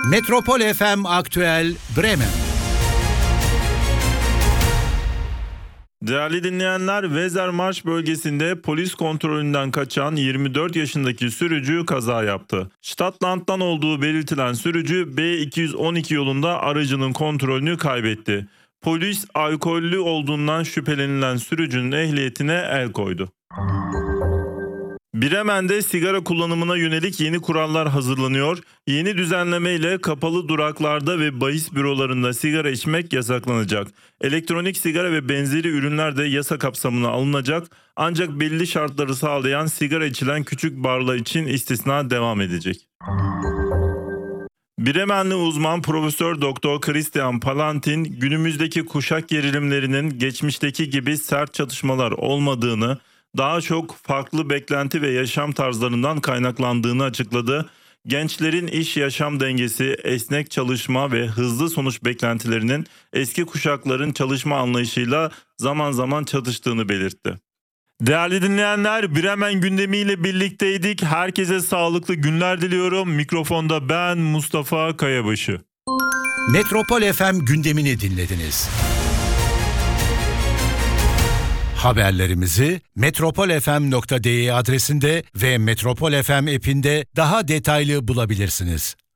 Metropol FM Aktüel Bremen. Değerli dinleyenler, Wesermarsch bölgesinde polis kontrolünden kaçan 24 yaşındaki sürücü kaza yaptı. Stadtland'dan olduğu belirtilen sürücü B212 yolunda aracının kontrolünü kaybetti. Polis alkollü olduğundan şüphelenilen sürücünün ehliyetine el koydu. Bremen'de sigara kullanımına yönelik yeni kurallar hazırlanıyor. Yeni düzenleme ile kapalı duraklarda ve bahis bürolarında sigara içmek yasaklanacak. Elektronik sigara ve benzeri ürünler de yasa kapsamına alınacak. Ancak belli şartları sağlayan sigara içilen küçük barlar için istisna devam edecek. Bremenli uzman Profesör Doktor Christian Palantin, günümüzdeki kuşak gerilimlerinin geçmişteki gibi sert çatışmalar olmadığını, daha çok farklı beklenti ve yaşam tarzlarından kaynaklandığını açıkladı. Gençlerin iş-yaşam dengesi, esnek çalışma ve hızlı sonuç beklentilerinin eski kuşakların çalışma anlayışıyla zaman zaman çatıştığını belirtti. Değerli dinleyenler, Bremen gündemiyle birlikteydik. Herkese sağlıklı günler diliyorum. Mikrofonda ben Mustafa Kayabaşı. Metropol FM gündemini dinlediniz. Haberlerimizi metropolfm.de adresinde ve Metropol FM app'inde daha detaylı bulabilirsiniz.